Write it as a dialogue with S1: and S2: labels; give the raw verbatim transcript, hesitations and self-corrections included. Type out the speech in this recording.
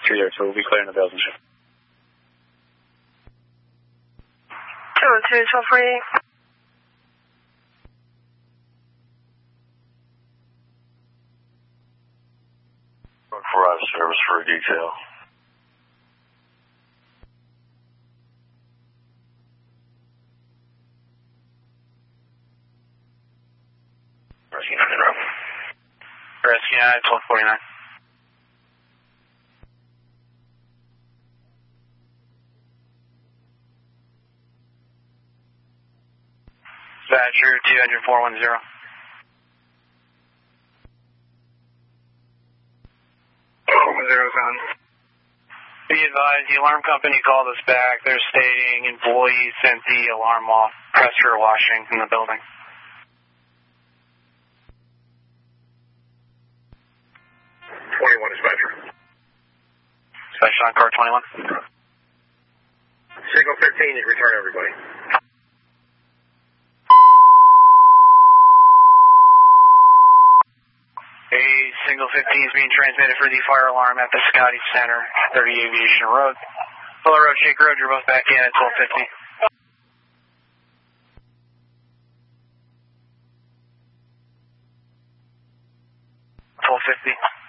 S1: entry there, so we'll be clearing the building.
S2: two one two, twelve forty-eight.
S3: For out of service for a detail. Rescue nine, Rob.
S4: Rescue nine, twelve forty-nine. Badger two hundred, four one zero.
S3: Zero's on.
S4: Be advised, the alarm company called us back. They're stating employees sent the alarm off pressure washing in the building.
S3: twenty-one is Badger.
S4: Special on car twenty-one.
S3: Signal fifteen, you return everybody.
S4: A single fifteen is being transmitted for the fire alarm at the Scotty Center, thirty Aviation Road. Fuller Road, Shake Road, you're both back in at twelve fifty. twelve fifty.